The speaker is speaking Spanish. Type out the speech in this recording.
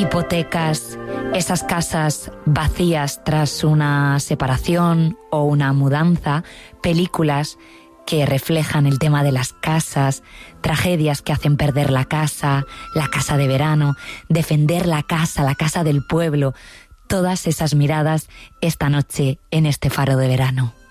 hipotecas, esas casas vacías tras una separación o una mudanza, películas que reflejan el tema de las casas, tragedias que hacen perder la casa de verano, defender la casa del pueblo, todas esas miradas esta noche en este Faro de Verano.